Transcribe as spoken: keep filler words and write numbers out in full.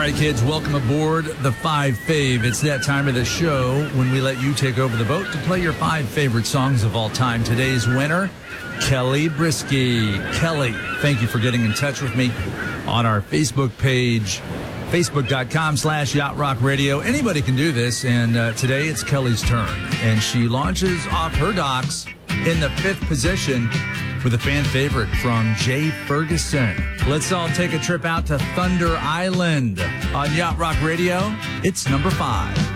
right, kids, welcome aboard the Five Fave. It's that time of the show when we let you take over the boat to play your five favorite songs of all time. Today's winner, Kelly Brisky. Kelly, thank you for getting in touch with me on our Facebook page, facebook.com slash Yacht Rock Radio. Anybody can do this, and uh, today it's Kelly's turn. And she launches off her docks in the fifth position with a fan favorite from Jay Ferguson. Let's all take a trip out to Thunder Island on Yacht Rock Radio. It's number five.